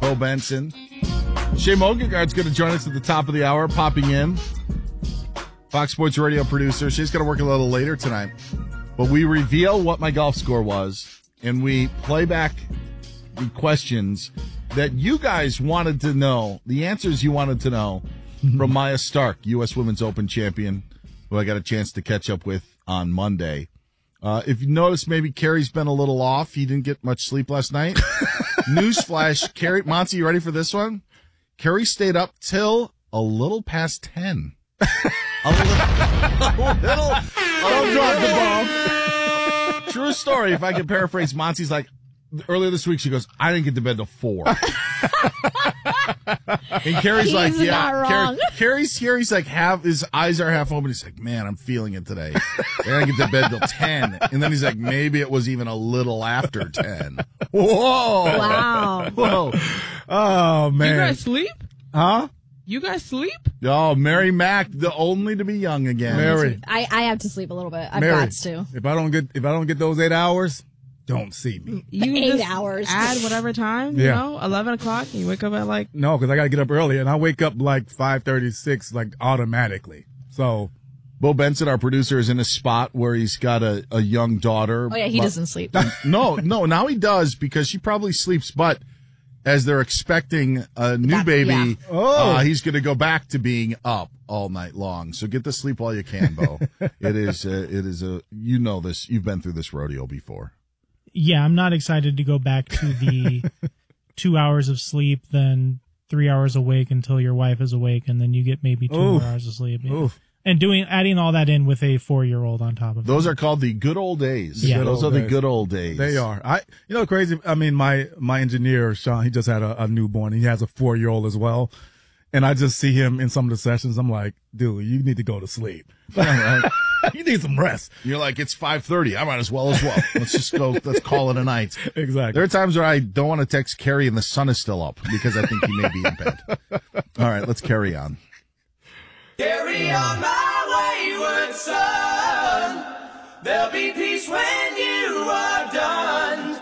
Bo Benson. Shea Mogengaard's going to join us at the top of the hour, popping in. Fox Sports Radio producer. She's going to work a little later tonight. But we reveal what my golf score was, and we play back the questions that you guys wanted to know, the answers you wanted to know from Maya Stark, U.S. Women's Open champion, who I got a chance to catch up with on Monday. If you notice, maybe Kerry's been a little off. He didn't get much sleep last night. Newsflash, Kerry, Monty, you ready for this one? Kerry stayed up till a little past 10. Don't drop the ball. True story. If I could paraphrase, Monty's like, earlier this week, she goes, I didn't get to bed till 4. And Kerry's like, yeah. Kerry's like, his eyes are half open. He's like, man, I'm feeling it today. I didn't get to bed till 10. And then he's like, maybe it was even a little after 10. Whoa. Wow. Whoa. Oh, man. You guys sleep? Huh? You guys sleep? Oh, Mary Mack, the only to be young again. Mary. I have to sleep a little bit. I've Mary, got to. If I don't get those 8 hours, don't see me. You 8 just hours. Add whatever time, you know, 11 o'clock, and you wake up at like... No, because I got to get up early, and I wake up like 5:36, like automatically. So... Bo Benson, our producer, is in a spot where he's got a young daughter. Oh, yeah, he doesn't sleep. No, now he does because she probably sleeps, but as they're expecting a new baby, he's going to go back to being up all night long. So get to sleep while you can, Bo. It is you know this. You've been through this rodeo before. Yeah, I'm not excited to go back to the 2 hours of sleep, then 3 hours awake until your wife is awake, and then you get maybe 2 more hours of sleep. Oof. And adding all that in with a 4-year-old on top of it. Those are called the good old days. Yeah. Those are the good old days. They are. Crazy. I mean, my engineer, Sean, he just had a newborn. He has a 4-year-old as well. And I just see him in some of the sessions. I'm like, dude, you need to go to sleep. You need some rest. You're like, it's 5:30. I might as well. Let's just go. Let's call it a night. Exactly. There are times where I don't want to text Kerry and the sun is still up because I think he may be in bed. All right, let's carry on. Carry on my wayward son. There'll be peace when you are done.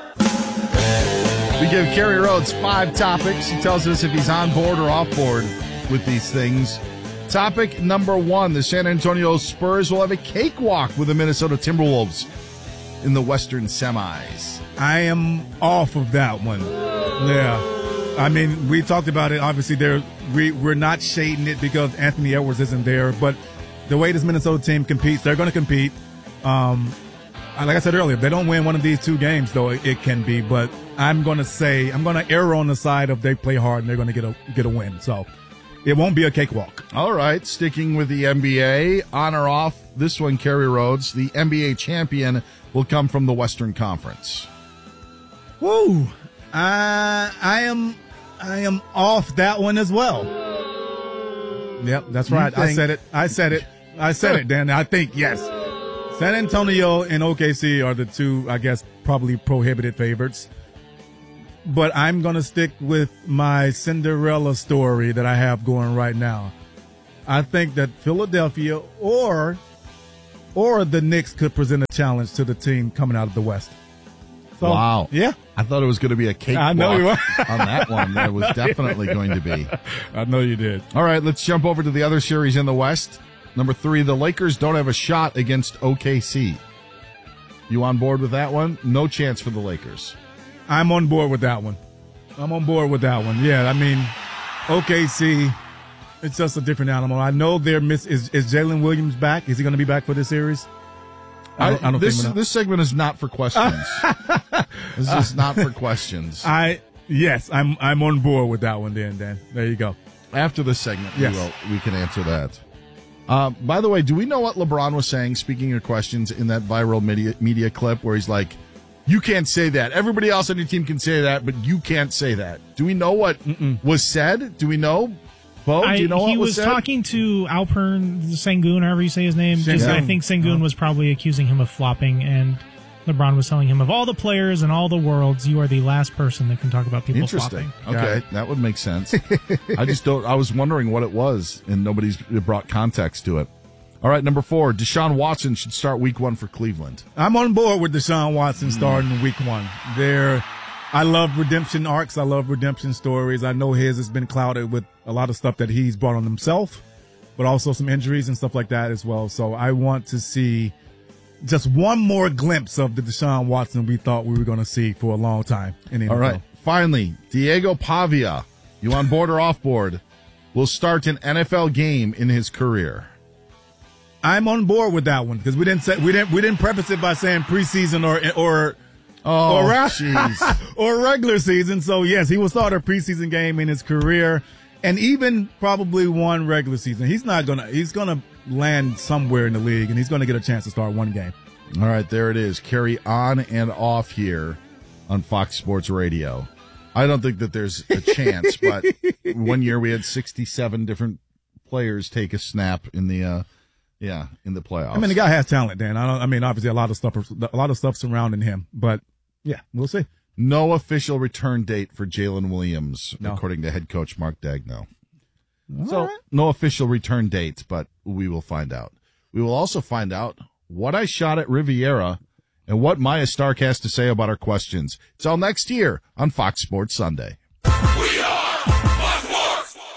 We give Kerry Rhodes 5 topics. He tells us if he's on board or off board with these things. Topic number 1, the San Antonio Spurs will have a cakewalk with the Minnesota Timberwolves in the Western semis. I am off of that one. Yeah. I mean, we talked about it. Obviously, we're not shading it because Anthony Edwards isn't there. But the way this Minnesota team competes, they're going to compete. Like I said earlier, if they don't win one of these 2 games, though, it can be. But I'm going to err on the side of they play hard and they're going to get a win. So it won't be a cakewalk. All right, sticking with the NBA, on or off this one, Kerry Rhodes, the NBA champion will come from the Western Conference. Woo! I am off that one as well. Yep, that's right. I said it, Dan. I think, yes. San Antonio and OKC are the 2, I guess, probably prohibited favorites. But I'm going to stick with my Cinderella story that I have going right now. I think that Philadelphia or the Knicks could present a challenge to the team coming out of the West. So, wow. Yeah. I thought it was going to be a cakewalk. I know you were. On that one. That was definitely going to be. I know you did. All right, let's jump over to the other series in the West. Number 3, the Lakers don't have a shot against OKC. You on board with that one? No chance for the Lakers. I'm on board with that one. Yeah, I mean, OKC, it's just a different animal. I know is Jalen Williams back? Is he going to be back for this series? I don't think this segment is not for questions. This is not for questions. Yes, I'm on board with that one then, Dan. There you go. After this segment, yes. we can answer that. By the way, do we know what LeBron was saying, speaking of questions, in that viral media clip where he's like, you can't say that. Everybody else on your team can say that, but you can't say that. Do we know what was said? Do we know? Bo, do you know what was said? He was talking to Alpern Sengun, however you say his name. I think Sengun was probably accusing him of flopping, and LeBron was telling him, of all the players in all the worlds, you are the last person that can talk about people flopping. Okay, that would make sense. I was wondering what it was, and nobody's brought context to it. All right, number 4, Deshaun Watson should start week 1 for Cleveland. I'm on board with Deshaun Watson starting week 1. I love redemption arcs. I love redemption stories. I know his has been clouded with a lot of stuff that he's brought on himself, but also some injuries and stuff like that as well. So I want to see just one more glimpse of the Deshaun Watson we thought we were going to see for a long time in the NFL. All right. Finally, Diego Pavia, you on board or off board, will start an NFL game in his career. I'm on board with that one because we didn't preface it by saying preseason or regular season. So yes, he will start a preseason game in his career, and even probably one regular season. He's gonna land somewhere in the league, and he's gonna get a chance to start one game. All right, there it is. Carry on and off here on Fox Sports Radio. I don't think that there's a chance, but one year we had 67 different players take a snap in the playoffs. I mean, the guy has talent, Dan. Obviously a lot of stuff surrounding him, but yeah, we'll see. No official return date for Jalen Williams, according to head coach Mark Daigneault. No official return date, but we will find out. We will also find out what I shot at Riviera and what Maya Stark has to say about our questions. It's all next year on Fox Sports Sunday. We are Fox Sports.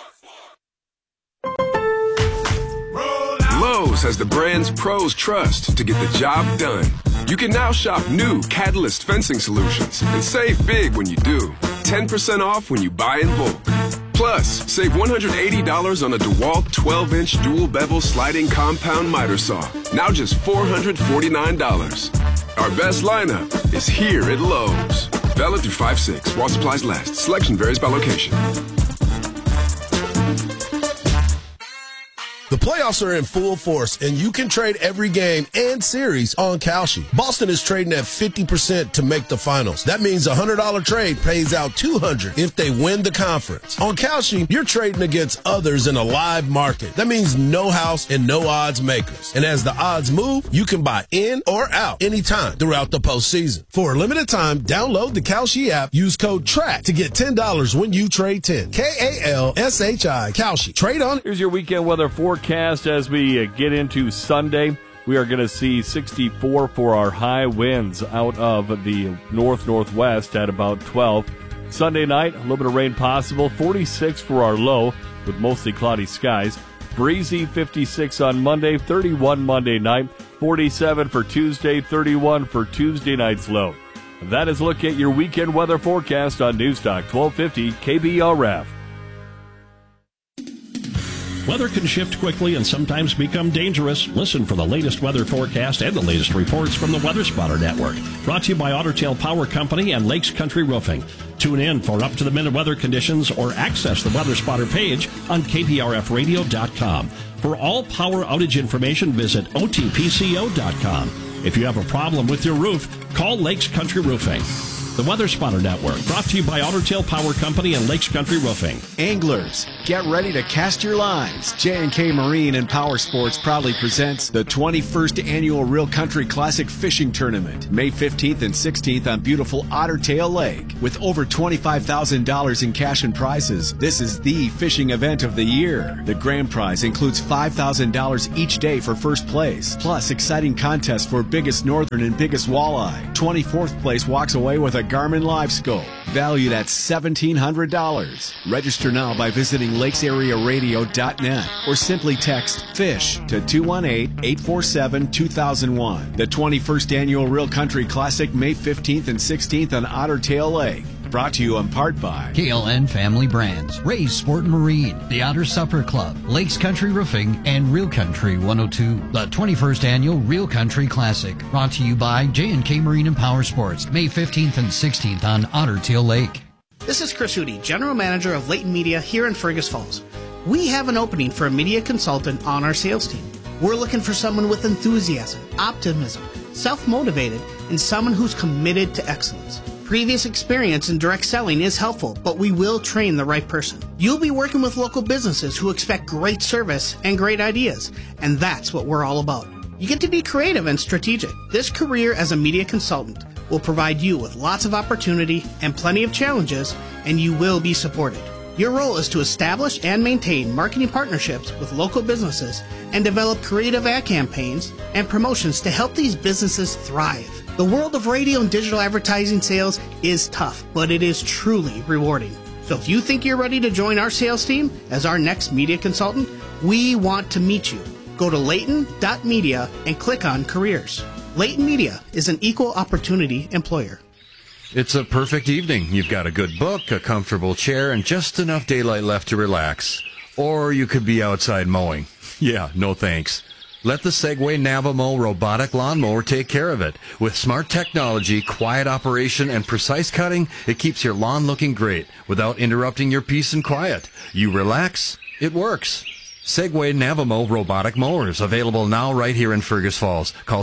Lowe's has the brands pros trust to get the job done. You can now shop new Catalyst fencing solutions and save big when you do. 10% off when you buy in bulk. Plus, save $180 on a DeWalt 12-inch dual bevel sliding compound miter saw. Now just $449. Our best lineup is here at Lowe's. Valid through 5/6 while supplies last. Selection varies by location. The playoffs are in full force, and you can trade every game and series on Kalshi. Boston is trading at 50% to make the finals. That means a $100 trade pays out $200 if they win the conference. On Kalshi, you're trading against others in a live market. That means no house and no odds makers. And as the odds move, you can buy in or out anytime throughout the postseason. For a limited time, download the Kalshi app. Use code TRACK to get $10 when you trade 10. Kalshi. Kalshi. Trade on. Here's your weekend weather forecast as we get into Sunday. We are going to see 64 for our high winds out of the northwest at about 12. Sunday night, a little bit of rain possible. 46 for our low with mostly cloudy skies. Breezy 56 on Monday, 31 Monday night, 47 for Tuesday, 31 for Tuesday night's low. That is a look at your weekend weather forecast on Newstalk 1250 KBRF. Weather can shift quickly and sometimes become dangerous. Listen for the latest weather forecast and the latest reports from the Weather Spotter Network. Brought to you by Otter Tail Power Company and Lakes Country Roofing. Tune in for up-to-the-minute weather conditions or access the Weather Spotter page on KPRFradio.com. For all power outage information, visit OTPCO.com. If you have a problem with your roof, call Lakes Country Roofing. The Weather Spotter Network, brought to you by Otter Tail Power Company and Lakes Country Roofing. Anglers, get ready to cast your lines. J&K Marine and Power Sports proudly presents the 21st Annual Real Country Classic Fishing Tournament, May 15th and 16th on beautiful Otter Tail Lake. With over $25,000 in cash and prizes, this is the fishing event of the year. The grand prize includes $5,000 each day for first place, plus exciting contests for biggest northern and biggest walleye. 24th place walks away with a Garmin Live Scope, valued at $1,700. Register now by visiting lakesarearadio.net or simply text FISH to 218-847-2001. The 21st Annual Real Country Classic, May 15th and 16th on Otter Tail Lake. Brought to you in part by KLN Family Brands, Ray's Sport and Marine, the Otter Supper Club, Lakes Country Roofing, and Real Country 102. The 21st Annual Real Country Classic, brought to you by J&K Marine and Power Sports, May 15th and 16th on Otter Tail Lake. This is Chris Hootie, General Manager of Leighton Media here in Fergus Falls. We have an opening for a media consultant on our sales team. We're looking for someone with enthusiasm, optimism, self-motivated, and someone who's committed to excellence. Previous experience in direct selling is helpful, but we will train the right person. You'll be working with local businesses who expect great service and great ideas, and that's what we're all about. You get to be creative and strategic. This career as a media consultant will provide you with lots of opportunity and plenty of challenges, and you will be supported. Your role is to establish and maintain marketing partnerships with local businesses and develop creative ad campaigns and promotions to help these businesses thrive. The world of radio and digital advertising sales is tough, but it is truly rewarding. So if you think you're ready to join our sales team as our next media consultant, we want to meet you. Go to Layton.media and click on Careers. Layton Media is an equal opportunity employer. It's a perfect evening. You've got a good book, a comfortable chair, and just enough daylight left to relax. Or you could be outside mowing. Yeah, no thanks. Let the Segway Navamo robotic lawnmower take care of it. With smart technology, quiet operation, and precise cutting, it keeps your lawn looking great without interrupting your peace and quiet. You relax, it works. Segway Navamo robotic mowers, available now right here in Fergus Falls. Call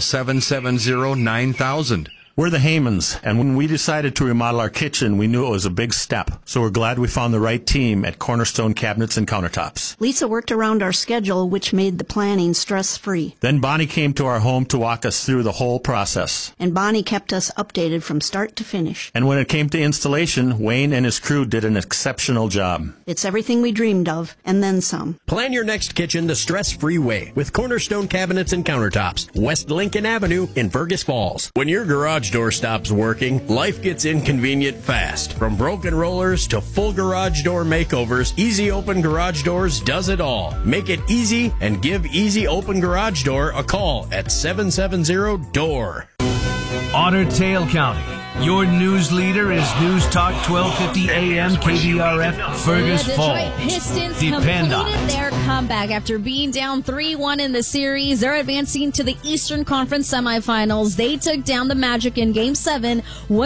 770-9000. We're the Haymans, and when we decided to remodel our kitchen, we knew it was a big step. So we're glad we found the right team at Cornerstone Cabinets and Countertops. Lisa worked around our schedule, which made the planning stress-free. Then Bonnie came to our home to walk us through the whole process. And Bonnie kept us updated from start to finish. And when it came to installation, Wayne and his crew did an exceptional job. It's everything we dreamed of, and then some. Plan your next kitchen the stress-free way with Cornerstone Cabinets and Countertops, West Lincoln Avenue in Fergus Falls. When your garage door stops working, life gets inconvenient fast. From broken rollers to full garage door makeovers, Easy Open Garage Doors does it all. Make it easy and give Easy Open Garage Door a call at 770-DOOR. Otter Tail County. Your news leader is News Talk 1250 AM KBRF Fergus Falls. The Detroit Pistons Depend completed their comeback after being down 3-1 in the series. They're advancing to the Eastern Conference semifinals. They took down the Magic in Game 7,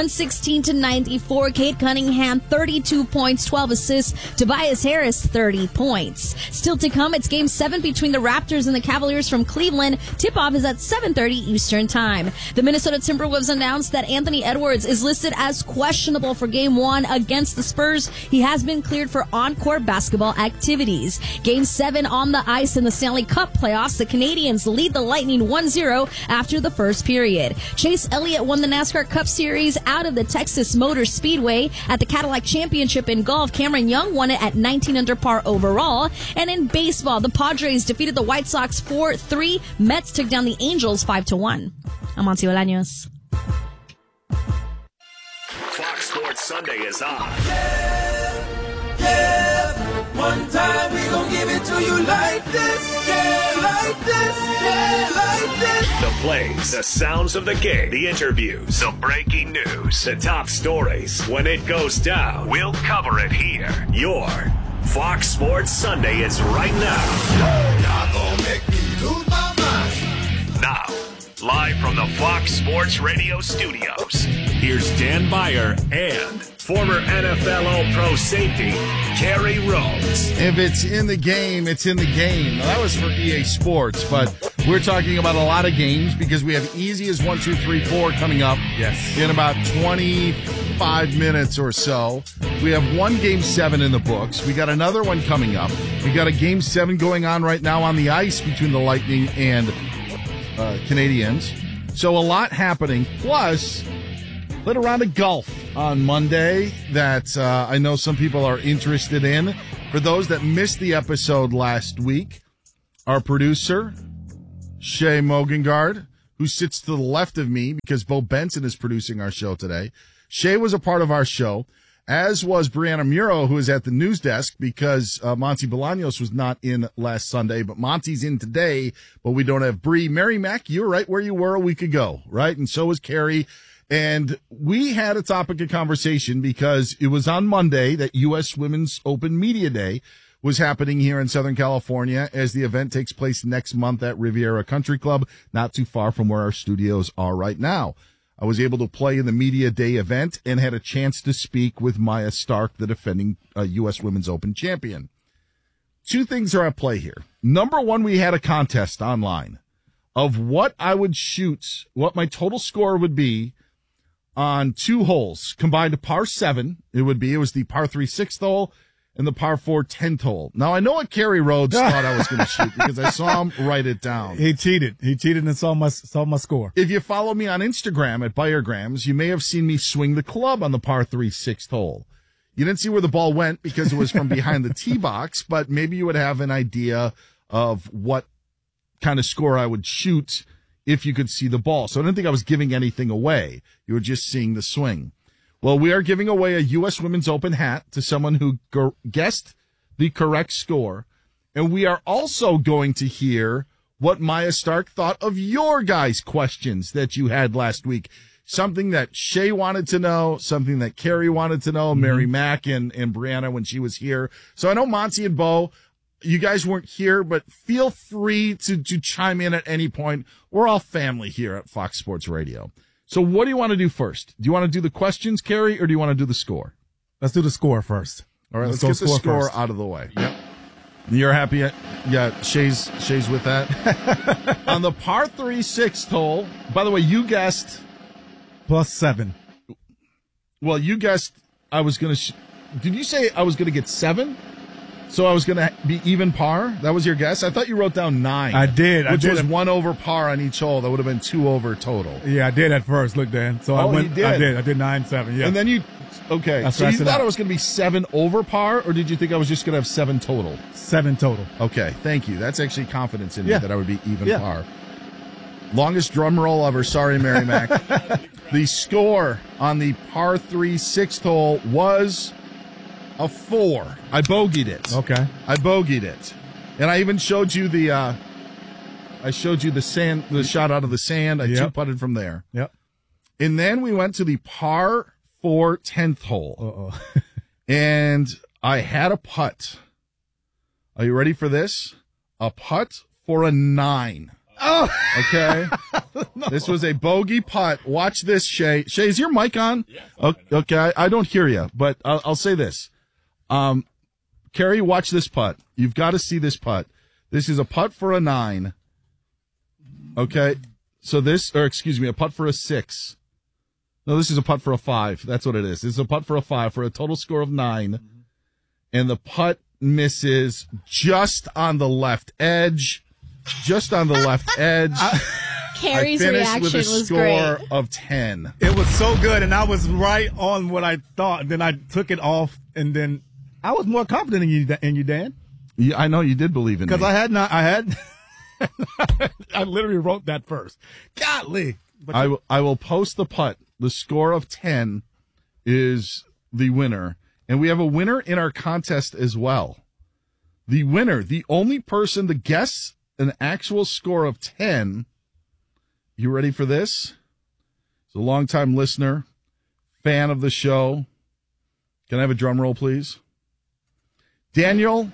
116-94. Cade Cunningham, 32 points, 12 assists. Tobias Harris, 30 points. Still to come, it's Game 7 between the Raptors and the Cavaliers from Cleveland. Tip-off is at 7:30 Eastern Time. The Minnesota Timberwolves announced that Anthony Edwards is listed as questionable for Game 1 against the Spurs. He has been cleared for on-court basketball activities. Game 7 on the ice in the Stanley Cup playoffs. The Canadians lead the Lightning 1-0 after the first period. Chase Elliott won the NASCAR Cup Series out of the Texas Motor Speedway. At the Cadillac Championship in golf, Cameron Young won it at 19 under par overall. And in baseball, the Padres defeated the White Sox 4-3. Mets took down the Angels 5-1. I'm Monty Bolaños. Fox Sports Sunday is on. Yeah, one time we gon' give it to you like this, yeah, like this, yeah, like this. The plays, the sounds of the game, the interviews, the breaking news, the top stories. When it goes down, we'll cover it here. Your Fox Sports Sunday is right now. Y'all gon' make me lose my mind. Now, live from the Fox Sports Radio studios, here's Dan Beyer and former NFL All-Pro safety, Kerry Rhodes. If it's in the game, it's in the game. Now, that was for EA Sports, but we're talking about a lot of games because we have Easy as 1, 2, 3, 4 coming up in about 25 minutes or so. We have one Game 7 in the books. We got another one coming up. We got a Game 7 going on right now on the ice between the Lightning and Canadians. So a lot happening. Plus, played a round of golf on Monday that I know some people are interested in. For those that missed the episode last week, our producer, Shay Mogengard, who sits to the left of me because Bo Benson is producing our show today. Shay was a part of our show, as was Brianna Muro, who is at the news desk because Monty Bolaños was not in last Sunday, but Monty's in today, but we don't have Bree. Mary Mack, you were right where you were a week ago, right? And so was Carrie. And we had a topic of conversation because it was on Monday that U.S. Women's Open Media Day was happening here in Southern California as the event takes place next month at Riviera Country Club, not too far from where our studios are right now. I was able to play in the Media Day event and had a chance to speak with Maya Stark, the defending U.S. Women's Open champion. Two things are at play here. Number one, we had a contest online of what I would shoot, what my total score would be on two holes, combined to par 7. It was the par 3 6th hole and the par 4 10th hole. Now, I know what Kerry Rhodes thought I was going to shoot because I saw him write it down. He cheated and saw my score. If you follow me on Instagram at Bayergrams, you may have seen me swing the club on the par 3 6th hole. You didn't see where the ball went because it was from behind the tee box, but maybe you would have an idea of what kind of score I would shoot if you could see the ball. So I didn't think I was giving anything away. You were just seeing the swing. Well, we are giving away a U.S. Women's Open hat to someone who guessed the correct score. And we are also going to hear what Maya Stark thought of your guys' questions that you had last week. Something that Shay wanted to know, something that Carrie wanted to know, Mary Mack and Brianna when she was here. So I know Monty and Bo, you guys weren't here, but feel free to chime in at any point. We're all family here at Fox Sports Radio. So what do you want to do first? Do you want to do the questions, Carrie, or do you want to do the score? Let's do the score first. All right, let's get the score first. out of the way. Yep. You're happy? Yeah, Shay's with that. On the par 3 6th hole, by the way, you guessed +7. Well, you guessed I was going to. Did you say I was going to get 7? So I was going to be even par? That was your guess? I thought you wrote down 9. I did. Which was 1 over par on each hole. That would have been 2 over total. Yeah, I did at first. Look, Dan. So I went. You did. I did 9-7. Yeah. And then you. Okay. So you thought I was going to be 7 over par, or did you think I was just going to have 7 total? 7 total. Okay. Thank you. That's actually confidence in me that I would be even par. Longest drum roll ever. Sorry, Mary Mack. The score on the par 3 6th hole was a 4. I bogeyed it. Okay. I bogeyed it. And I even showed you the sand, the shot out of the sand. I 2-putted from there. Yep. And then we went to the par 4 10th hole. Uh-oh. And I had a putt. Are you ready for this? A putt for a 9. Oh, okay. No. This was a bogey putt. Watch this, Shay. Shay, is your mic on? Yeah. Okay. I don't hear you, but I'll say this. Carrie, watch this putt. You've got to see this putt. This is a putt for a 9. Okay. So a putt for a 6. No, this is a putt for a 5. That's what it is. This is a putt for a 5 for a total score of 9. And the putt misses just on the left edge. Just on the left edge. Carrie's reaction was great. I finished with a score of 10. It was so good, and I was right on what I thought. Then I took it off, and then I was more confident in you, Dan. Yeah, I know you did believe in me. Because I literally wrote that first. Golly. I will post the putt. The score of 10 is the winner. And we have a winner in our contest as well. The winner, the only person to guess an actual score of 10. You ready for this? He's a longtime listener, fan of the show. Can I have a drum roll, please? Daniel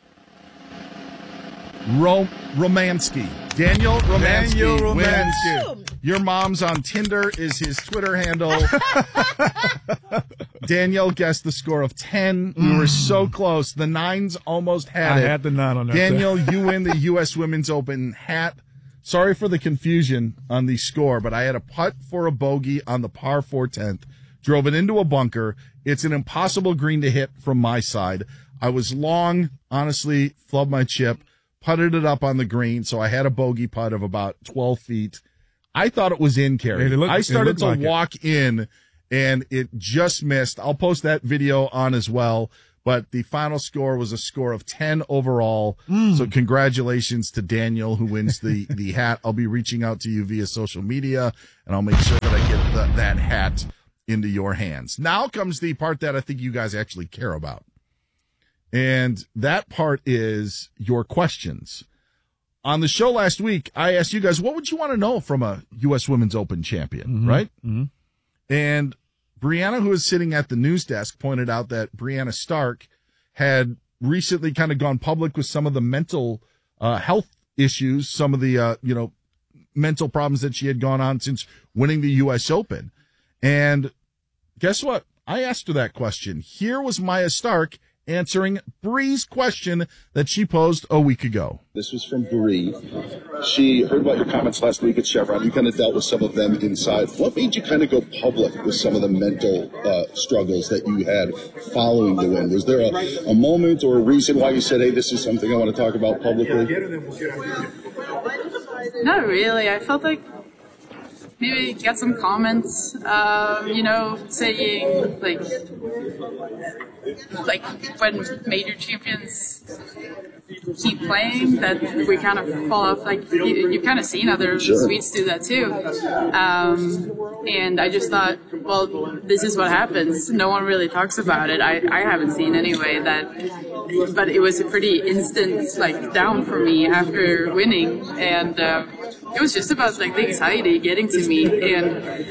Romansky. Daniel Romansky wins. Your mom's on Tinder is his Twitter handle. Daniel guessed the score of 10. We were so close. The 9s almost had it. I had the 9 on that. Daniel, you win the U.S. Women's Open hat. Sorry for the confusion on the score, but I had a putt for a bogey on the par 4 10th. Drove it into a bunker. It's an impossible green to hit from my side. I was long, honestly, flubbed my chip, putted it up on the green, so I had a bogey putt of about 12 feet. I thought it was in, Carrie. I started to walk in, and it just missed. I'll post that video on as well. But the final score was a score of 10 overall. So congratulations to Daniel, who wins the hat. I'll be reaching out to you via social media, and I'll make sure that I get that hat into your hands. Now comes the part that I think you guys actually care about. And that part is your questions. On the show last week, I asked you guys, what would you want to know from a U.S. Women's Open champion, right? Mm-hmm. And Brianna, who is sitting at the news desk, pointed out that Brianna Stark had recently kind of gone public with some of the mental health issues, some of the, mental problems that she had gone on since winning the U.S. Open. And guess what? I asked her that question. Here was Maya Stark answering Bree's question that she posed a week ago. This was from Bree. She heard about your comments last week at Chevron. You kind of dealt with some of them inside. What made you kind of go public with some of the mental struggles that you had following the win? Was there a moment or a reason why you said, hey, this is something I want to talk about publicly? Not really. I felt like maybe get some comments, saying like when major champions keep playing that we kind of fall off. Like you've kind of seen other suites do that too. And I just thought, well, this is what happens. No one really talks about it. I haven't seen anyway but it was a pretty instant like down for me after winning, and it was just about like the anxiety getting to me, and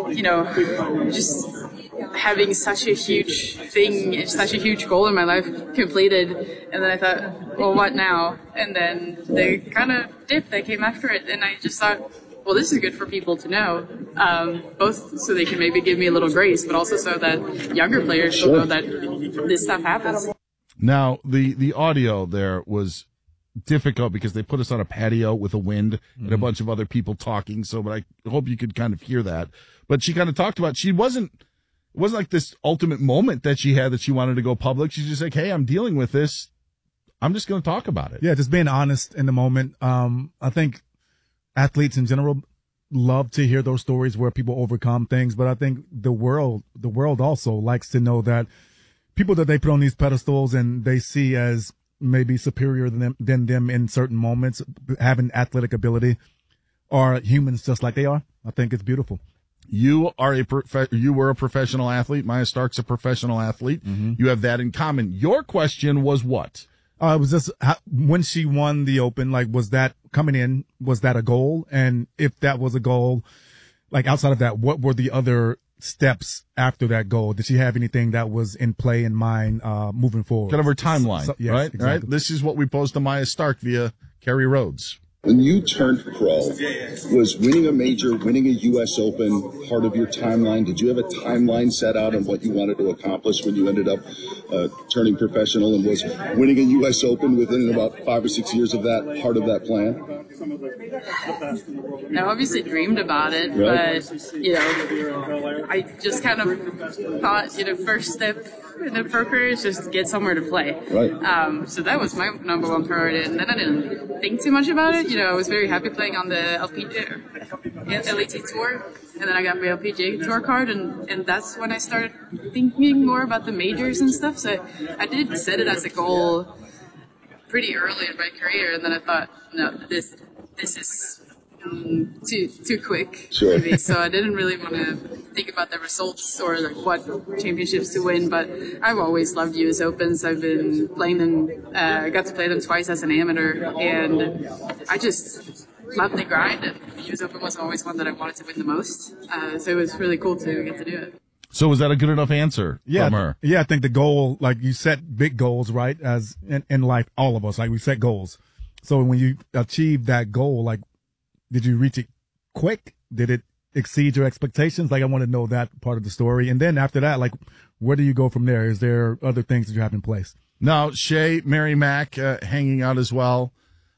just having such a huge thing, such a huge goal in my life completed, and then I thought, well, what now? And then the kind of dip that came after it, and I just thought, well, this is good for people to know, both so they can maybe give me a little grace, but also so that younger players will know that this stuff happens. Now, the audio there was difficult because they put us on a patio with a wind and a bunch of other people talking, but I hope you could kind of hear that. But she kind of talked about, it wasn't like this ultimate moment that she had that she wanted to go public. She's just like, hey, I'm dealing with this. I'm just going to talk about it. Yeah, just being honest in the moment. I think athletes in general love to hear those stories where people overcome things, but I think the world also likes to know that people that they put on these pedestals and they see as maybe superior than them in certain moments, having athletic ability, are humans just like they are. I think it's beautiful. You were a professional athlete. Maya Stark's a professional athlete. Mm-hmm. You have that in common. Your question was what? It was just when she won the Open, like, was that coming in? Was that a goal? And if that was a goal, like outside of that, what were the other steps after that goal? Did she have anything that was in play in mind moving forward? Kind of her timeline, yes, right? Exactly. Right. This is what we posed to Maya Stark via Kerry Rhodes. When you turned pro, was winning a major, winning a U.S. Open part of your timeline? Did you have a timeline set out on what you wanted to accomplish when you ended up turning professional? And was winning a U.S. Open within about 5 or 6 years of that part of that plan? I obviously dreamed about it, right. But, I just kind of thought, first step in the pro career is just get somewhere to play. Right. So that was my number one priority, and then I didn't think too much about it. I was very happy playing on the LAT Tour, and then I got my LPGA Tour card, and that's when I started thinking more about the majors and stuff. So I did set it as a goal pretty early in my career, and then I thought, no, this is too quick for me. So I didn't really want to think about the results or like what championships to win, but I've always loved US Opens. I've been playing them, got to play them twice as an amateur, and I just loved the grind, and the US Open was always one that I wanted to win the most. So it was really cool to get to do it. So was that a good enough answer from her? Yeah, I think the goal, like you set big goals, right? As in life, all of us, like we set goals. So when you achieve that goal, like, did you reach it quick? Did it exceed your expectations? Like, I want to know that part of the story. And then after that, like, where do you go from there? Is there other things that you have in place? Now, Shay, Mary Mack hanging out as well.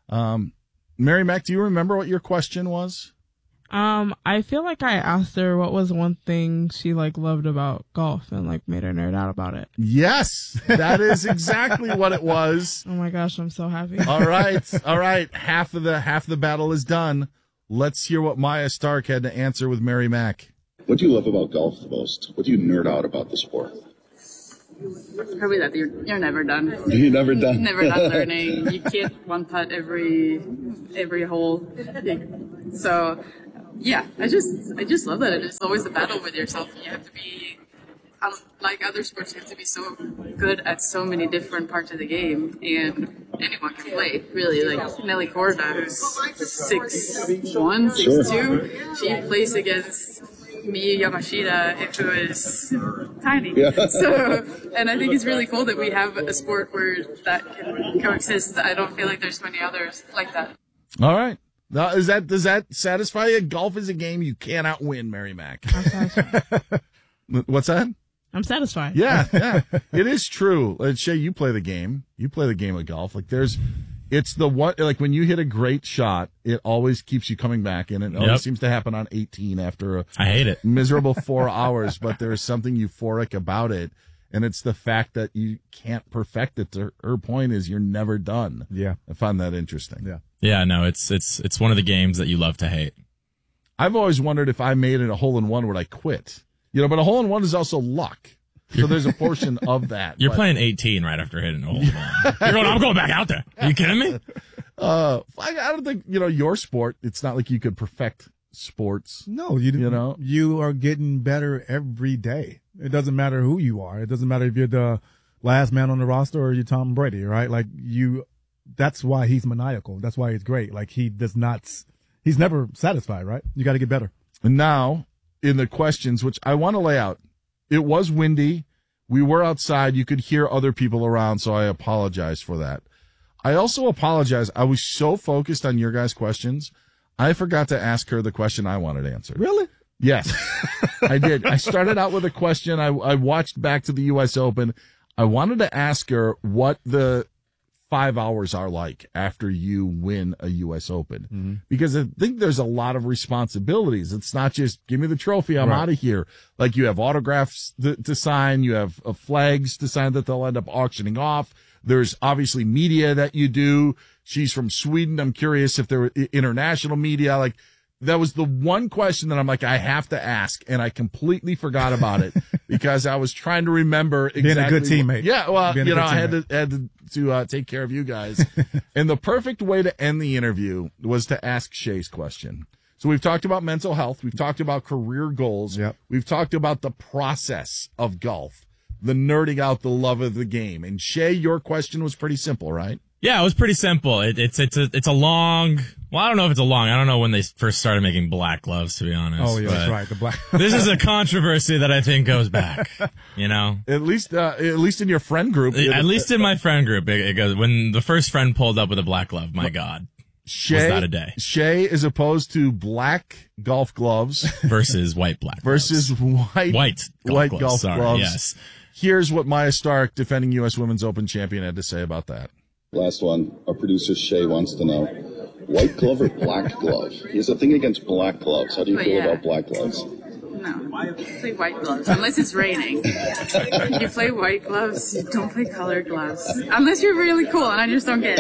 Mary Mack, do you remember what your question was? I feel like I asked her what was one thing she loved about golf and made her nerd out about it. Yes, that is exactly what it was. Oh my gosh, I'm so happy. All right. Half the battle is done. Let's hear what Maya Stark had to answer with Mary Mack. What do you love about golf the most? What do you nerd out about the sport? Probably that you're never done. You're never done. Never done learning. You can't one putt every hole. So, yeah, I just love that. It's always a battle with yourself. You have to be, like other sports, you have to be so good at so many different parts of the game, and anyone can play, really. Like Nelly Korda, who's 6'1", 6'2", she plays against Miyu Yamashita, who is tiny. Yeah. So, and I think it's really cool that we have a sport where that can coexist. I don't feel like there's many others like that. All right. Now, does that satisfy you? Golf is a game you cannot win, Mary Mack. I'm satisfied. What's that? I'm satisfied. Yeah. It is true. Shay, you play the game. You play the game of golf. It's the one, when you hit a great shot, it always keeps you coming back, and it always seems to happen on 18 after I hate it. Miserable 4 hours, but there's something euphoric about it, and it's the fact that you can't perfect it. Her point is you're never done. Yeah. I find that interesting. Yeah. Yeah, no, it's one of the games that you love to hate. I've always wondered if I made it a hole-in-one, would I quit? But a hole-in-one is also luck. So there's a portion of that. You're playing 18 right after hitting a hole in one. You're going, I'm going back out there. Are you kidding me? I don't think, your sport, it's not like you could perfect sports. No, you are getting better every day. It doesn't matter who you are. It doesn't matter if you're the last man on the roster or you're Tom Brady, right? Like that's why he's maniacal. That's why he's great. Like he's never satisfied, right? You got to get better. And now in the questions, which I want to lay out, it was windy. We were outside. You could hear other people around. So I apologize for that. I also apologize. I was so focused on your guys' questions. I forgot to ask her the question I wanted answered. Really? Yes, I did. I started out with a question. I watched back to the U.S. Open. I wanted to ask her what the 5 hours are like after you win a U.S. Open. Because I think there's a lot of responsibilities. It's not just give me the trophy, I'm out of here. Like you have autographs to sign, you have flags to sign that they'll end up auctioning off. There's obviously media that you do. She's from Sweden. I'm curious if there were international media. Like that was the one question that I'm like, I have to ask. And I completely forgot about it because I was trying to remember exactly. Being a good teammate. Yeah. Well, I had to take care of you guys. And the perfect way to end the interview was to ask Shay's question. So we've talked about mental health. We've talked about career goals. Yep. We've talked about the process of golf, the nerding out, the love of the game. And Shay, your question was pretty simple, right? Yeah, it was pretty simple. It's a long. Well, I don't know if it's a long. I don't know when they first started making black gloves, to be honest. Oh, yeah, that's right. The black. This is a controversy that I think goes back. At least in your friend group. At least in my friend group, it goes when the first friend pulled up with a black glove. My God, was that a day? Shay is opposed to black golf gloves versus white black versus white golf Sorry, gloves. Yes. Here's what Maya Stark, defending U.S. Women's Open champion, had to say about that. Last one, our producer Shay wants to know, white glove or black glove? He has a thing against black gloves. How do you feel about black gloves? No, I play white gloves, unless it's raining. You play white gloves, you don't play colored gloves. Unless you're really cool, and I just don't get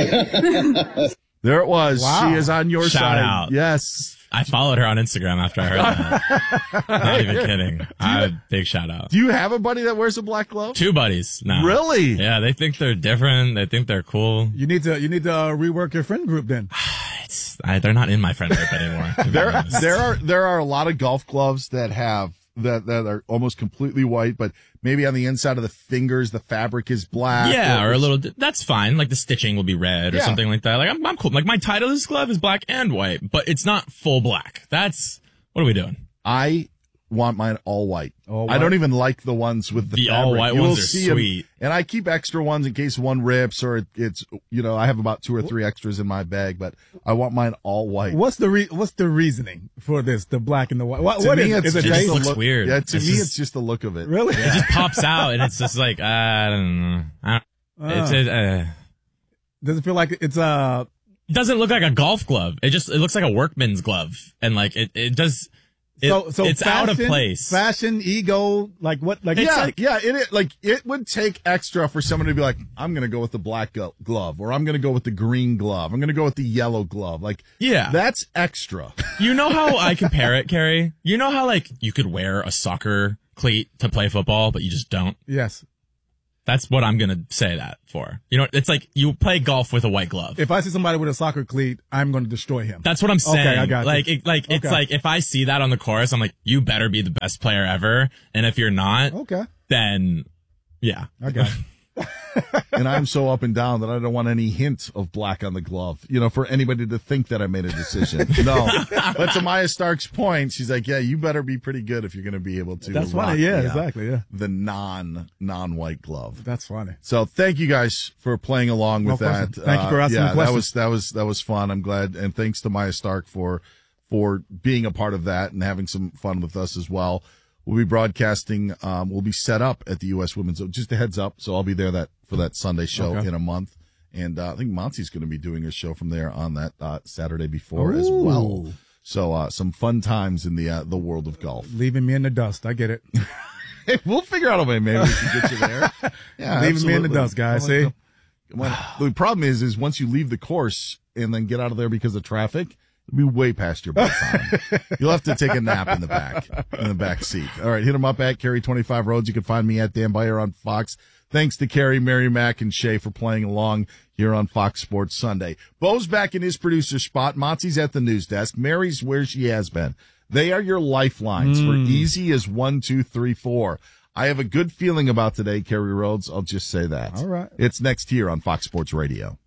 it. There it was. Wow. She is on your Shout side. out. Yes. I followed her on Instagram after I heard that. Not even kidding. Big shout out. Do you have a buddy that wears a black glove? 2 buddies now. Really? Yeah, they think they're different. They think they're cool. You need to rework your friend group then. They're not in my friend group anymore. There are a lot of golf gloves that have that are almost completely white, but maybe on the inside of the fingers the fabric is black. Yeah, or a little. That's fine. Like the stitching will be red or something like that. Like I'm cool. Like my Titleist glove is black and white, but it's not full black. That's what are we doing? I want mine all white. I don't even like the ones with the fabric. All white ones are sweet. And I keep extra ones in case one rips or it's I have about 2 or 3 extras in my bag, but I want mine all white. What's the reasoning for this? The black and the white. What me, is it? It just looks weird. Yeah, to me it's just the look of it. Really? It just pops out, and it's just like I don't know. Does it feel like it's It doesn't look like a golf glove. It looks like a workman's glove, and like it does. So it's fashion, out of place. Fashion, ego, like what? Like it would take extra for someone to be like, I'm going to go with the black glove, or I'm going to go with the green glove, I'm going to go with the yellow glove. Like, yeah, that's extra. You know how I compare it, Carrie? You know how like you could wear a soccer cleat to play football, but you just don't. Yes. That's what I'm going to say that for. It's like you play golf with a white glove. If I see somebody with a soccer cleat, I'm going to destroy him. That's what I'm saying. Okay, I got you. It's like if I see that on the course, I'm like, you better be the best player ever. And if you're not, then yeah. I got it. And I'm so up and down that I don't want any hint of black on the glove, for anybody to think that I made a decision. No. But to Maya Stark's point, she's like, yeah, you better be pretty good if you're going to be able to. That's funny. Yeah, exactly. Yeah. The non-white glove. That's funny. So thank you guys for playing along with that. Thank you for asking the questions. That was fun. I'm glad. And thanks to Maya Stark for being a part of that and having some fun with us as well. We'll be broadcasting. We'll be set up at the U.S. Women's. Just a heads up. So I'll be there for that Sunday show in a month. And I think Monty's going to be doing a show from there on that Saturday before as well. So some fun times in the world of golf. Leaving me in the dust. I get it. We'll figure out a way. Maybe we can get you there. Yeah, leaving me in the dust, guys. See. The problem is once you leave the course and then get out of there because of traffic, It'll be way past your bedtime. You'll have to take a nap in the back seat. All right, hit them up at Carey25 Roads. You can find me at Dan Beyer on Fox. Thanks to Carey, Mary Mac, and Shay for playing along here on Fox Sports Sunday. Bo's back in his producer spot. Montzy's at the news desk. Mary's where she has been. They are your lifelines for easy as 1, 2, 3, 4. I have a good feeling about today, Carey Rhodes. I'll just say that. All right. It's next here on Fox Sports Radio.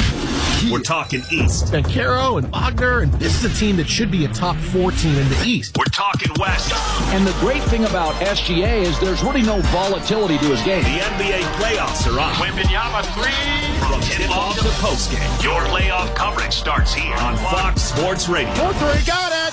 We're talking East. And Caro and Wagner, and this is a team that should be a top 4 team in the East. We're talking West. And the great thing about SGA is there's really no volatility to his game. The NBA playoffs are on. Wembanyama 3. From tip-off to postgame, your playoff coverage starts here on Fox Sports Radio. 4-3, got it!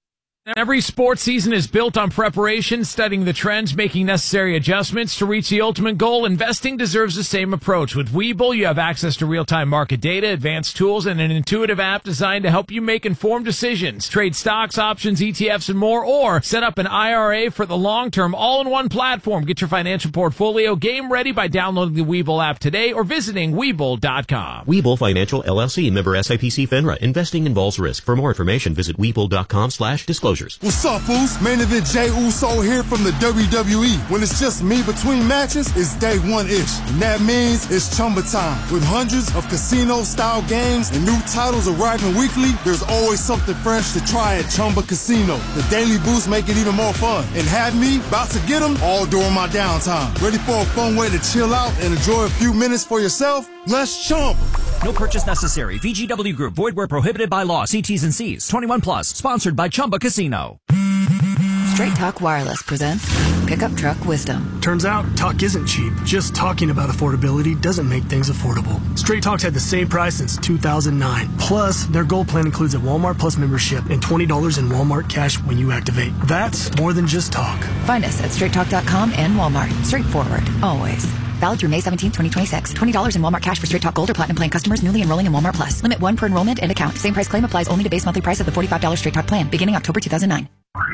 Every sports season is built on preparation, studying the trends, making necessary adjustments to reach the ultimate goal. Investing deserves the same approach. With Webull, you have access to real-time market data, advanced tools, and an intuitive app designed to help you make informed decisions. Trade stocks, options, ETFs, and more, or set up an IRA for the long term, all-in-one platform. Get your financial portfolio game ready by downloading the Webull app today or visiting Webull.com. Webull Financial LLC, member SIPC FINRA. Investing involves risk. For more information, visit Webull.com/disclosures. What's up, fools? Main event Jey Uso here from the WWE. When it's just me between matches, it's day one-ish. And that means it's Chumba time. With hundreds of casino-style games and new titles arriving weekly, there's always something fresh to try at Chumba Casino. The daily boosts make it even more fun. And have me about to get them all during my downtime. Ready for a fun way to chill out and enjoy a few minutes for yourself? Let's Chumba. No purchase necessary. VGW Group. Void where prohibited by law. See T's and C's. 21 plus. Sponsored by Chumba Casino. Straight Talk Wireless presents Pickup Truck Wisdom. Turns out, talk isn't cheap. Just talking about affordability doesn't make things affordable. Straight Talk's had the same price since 2009. Plus, their Gold plan includes a Walmart Plus membership and $20 in Walmart cash when you activate. That's more than just talk. Find us at straighttalk.com and Walmart. Straightforward. Always. Valid through May 17, 2026. $20 in Walmart cash for Straight Talk Gold or Platinum Plan customers newly enrolling in Walmart Plus. Limit 1 per enrollment and account. Same price claim applies only to base monthly price of the $45 Straight Talk plan, beginning October 2009.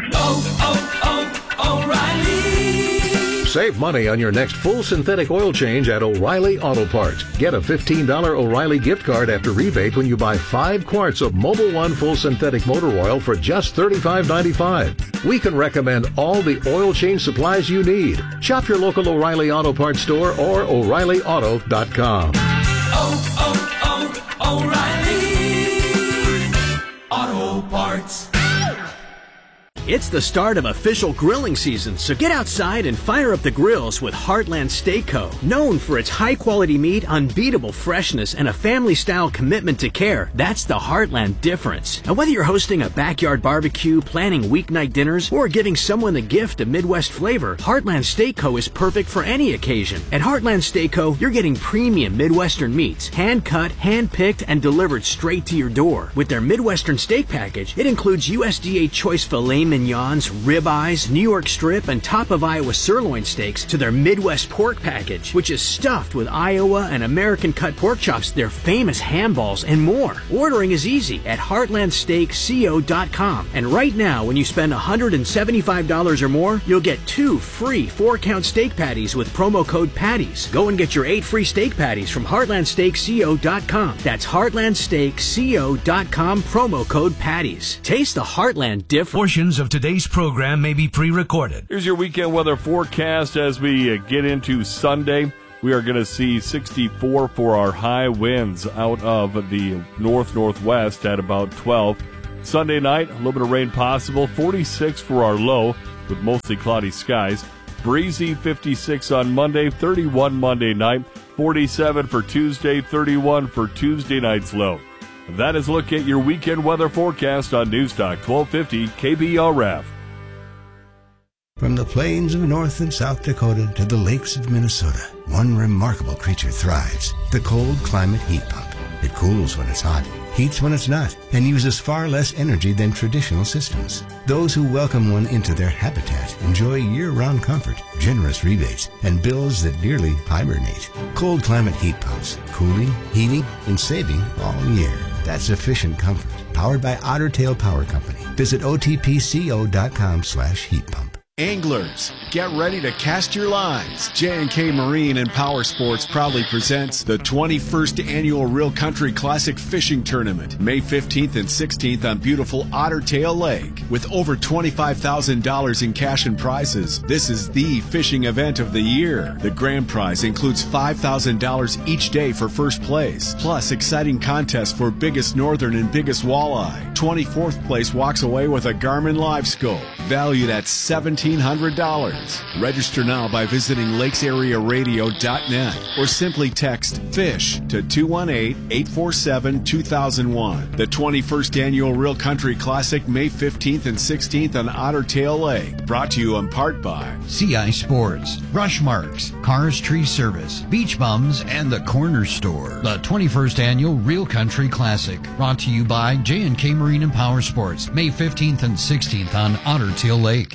O'Reilly. Save money on your next full synthetic oil change at O'Reilly Auto Parts. Get a $15 O'Reilly gift card after rebate when you buy 5 quarts of Mobil 1 full synthetic motor oil for just $35.95. We can recommend all the oil change supplies you need. Shop your local O'Reilly Auto Parts store or O'ReillyAuto.com. O'Reilly Auto Parts. It's the start of official grilling season, so get outside and fire up the grills with Heartland Steak Co. Known for its high-quality meat, unbeatable freshness, and a family-style commitment to care, that's the Heartland difference. And whether you're hosting a backyard barbecue, planning weeknight dinners, or giving someone the gift of Midwest flavor, Heartland Steak Co. is perfect for any occasion. At Heartland Steak Co., you're getting premium Midwestern meats, hand-cut, hand-picked, and delivered straight to your door. With their Midwestern steak package, it includes USDA choice filet mignons, ribeyes, New York strip, and top of Iowa sirloin steaks to their Midwest pork package, which is stuffed with Iowa and American cut pork chops, their famous ham balls, and more. Ordering is easy at heartlandsteakco.com. And right now, when you spend $175 or more, you'll get 2 free 4-count steak patties with promo code PATTIES. Go and get your 8 free steak patties from heartlandsteakco.com. That's heartlandsteakco.com, promo code PATTIES. Taste the Heartland difference. Portions of today's program may be pre-recorded. Here's your weekend weather forecast as we get into Sunday. We are going to see 64 for our high winds out of the northwest at about 12. Sunday night, a little bit of rain possible. 46 for our low with mostly cloudy skies. Breezy 56 on Monday, 31 Monday night, 47 for Tuesday, 31 for Tuesday night's low. That is a look at your weekend weather forecast on Newstalk 1250 KBRF. From the plains of North and South Dakota to the lakes of Minnesota, one remarkable creature thrives, the cold climate heat pump. It cools when it's hot, heats when it's not, and uses far less energy than traditional systems. Those who welcome one into their habitat enjoy year-round comfort, generous rebates, and bills that nearly hibernate. Cold climate heat pumps, cooling, heating, and saving all year. That's efficient comfort, powered by Otter Tail Power Company. Visit otpco.com/heat pump. Anglers, get ready to cast your lines. J&K Marine and Power Sports proudly presents the 21st Annual Real Country Classic Fishing Tournament, May 15th and 16th on beautiful Otter Tail Lake. With over $25,000 in cash and prizes, this is the fishing event of the year. The grand prize includes $5,000 each day for first place, plus exciting contests for biggest northern and biggest walleye. 24th place walks away with a Garmin Live Scope, valued at $1,700. Register now by visiting lakesarearadio.net or simply text FISH to 218-847-2001. The 21st Annual Real Country Classic, May 15th and 16th on Otter Tail Lake. Brought to you in part by CI Sports, Rushmarks, Cars Tree Service, Beach Bums, and the Corner Store. The 21st Annual Real Country Classic, brought to you by J&K Marine and Power Sports, May 15th and 16th on Otter Tail Lake.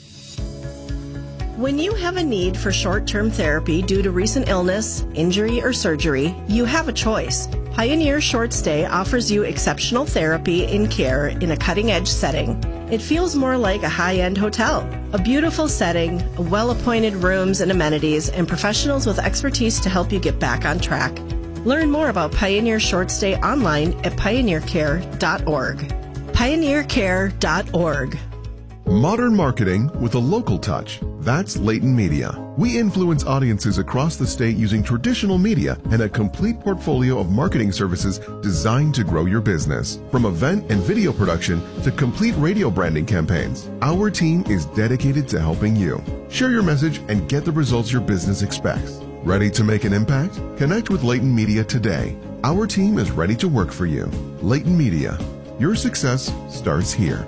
When you have a need for short-term therapy due to recent illness, injury, or surgery, you have a choice. Pioneer Short Stay offers you exceptional therapy and care in a cutting-edge setting. It feels more like a high-end hotel. A beautiful setting, well-appointed rooms and amenities, and professionals with expertise to help you get back on track. Learn more about Pioneer Short Stay online at pioneercare.org. Pioneercare.org. Modern marketing with a local touch. That's Leighton Media. We influence audiences across the state using traditional media and a complete portfolio of marketing services designed to grow your business. From event and video production to complete radio branding campaigns, our team is dedicated to helping you. Share your message and get the results your business expects. Ready to make an impact? Connect with Leighton Media today. Our team is ready to work for you. Leighton Media. Your success starts here.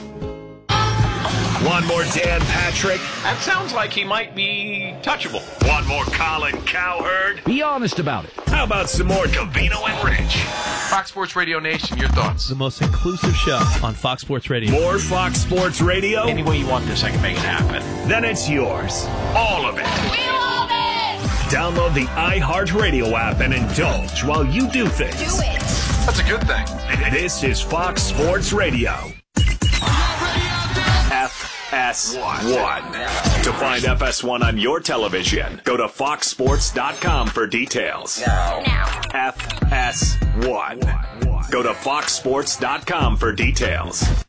One more Dan Patrick. That sounds like he might be touchable. One more Colin Cowherd. Be honest about it. How about some more Covino and Rich? Fox Sports Radio Nation, your thoughts? The most inclusive show on Fox Sports Radio. More Fox Sports Radio? Any way you want this, I can make it happen. Then it's yours. All of it. We love it! Download the iHeartRadio app and indulge while you do things. Do it. That's a good thing. This is Fox Sports Radio. FS1. To find FS1 on your television, go to foxsports.com for details. FS1. Go to foxsports.com for details.